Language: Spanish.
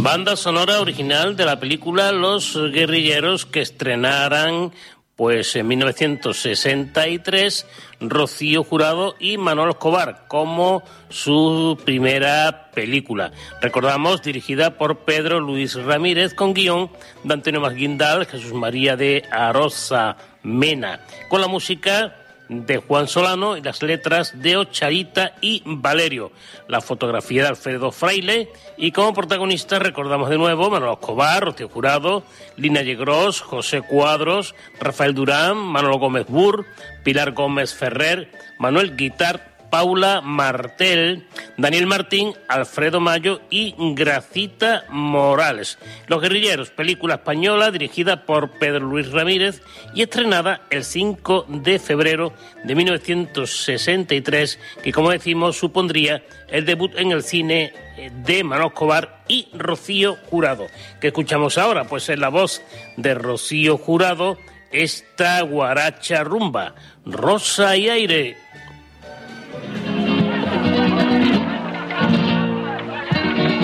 Banda sonora original de la película Los Guerrilleros, que estrenaran pues en 1963 Rocío Jurado y Manolo Escobar como su primera película. Recordamos, dirigida por Pedro Luis Ramírez, con guión de Antonio Masguindal, Jesús María de Arosa Mena, con la música de Juan Solano y las letras de Ocharita y Valerio, la fotografía de Alfredo Fraile, y como protagonistas recordamos de nuevo Manolo Escobar, Rocío Jurado, Lina Yegros, José Cuadros, Rafael Durán, Manolo Gómez Burr, Pilar Gómez Ferrer, Manuel Guitart, Paula Martel, Daniel Martín, Alfredo Mayo y Gracita Morales. Los Guerrilleros, película española dirigida por Pedro Luis Ramírez y estrenada el 5 de febrero de 1963, que como decimos supondría el debut en el cine de Manolo Escobar y Rocío Jurado. ¿Qué escuchamos ahora? Pues en la voz de Rocío Jurado, esta guaracha rumba, Rosa y Aire.